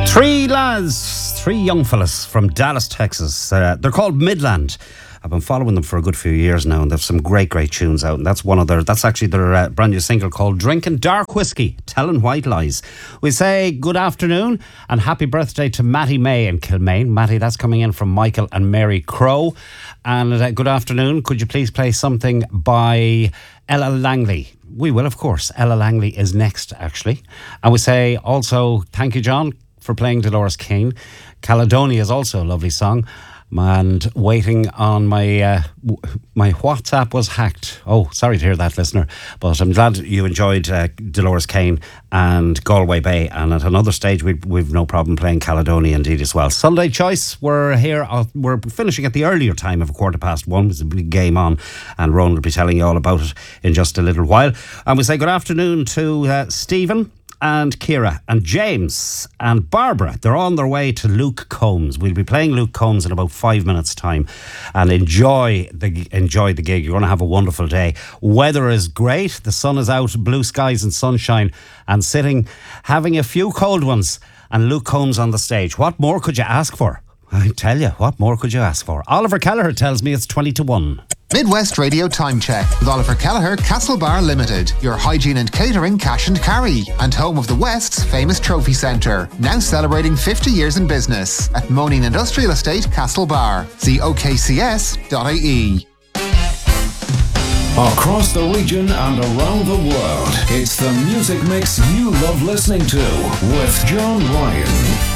Three lads, three young fellas from Dallas, Texas. They're called Midland. I've been following them for a good few years now, and they've some great tunes out. And that's actually their brand new single called Drinking Dark Whiskey, Telling White Lies. We say good afternoon and happy birthday to Matty May in Kilmaine. Matty, that's coming in from Michael and Mary Crow. And good afternoon. Could you please play something by Ella Langley? We will, of course. Ella Langley is next, actually. And we say also, thank you, John, for playing Dolores Keane. Caledonia is also a lovely song. And waiting on my WhatsApp was hacked. Oh, sorry to hear that, listener. But I'm glad you enjoyed Dolores Keane and Galway Bay. And at another stage, we've no problem playing Caledonia indeed as well. Sunday Choice, we're here. We're finishing at the earlier time of 1:15. There's a big game on, and Ron will be telling you all about it in just a little while. And we say good afternoon to Stephen and Kira and James and Barbara. They're on their way to Luke Combs. We'll be playing Luke Combs in about 5 minutes time, and enjoy the gig. You're going to have a wonderful day. Weather is great. The sun is out, blue skies and sunshine, and sitting having a few cold ones, and Luke Combs on the stage. What more could you ask for? I tell you, what more could you ask for? Oliver Kelleher tells me it's 20-1. Midwest Radio Time Check with Oliver Kelleher, Castlebar Limited, your hygiene and catering cash and carry, and home of the West's famous trophy centre, now celebrating 50 years in business at Moaning Industrial Estate, Castlebar. See okcs.ie. Across the region and around the world, it's the music mix you love listening to with John Ryan.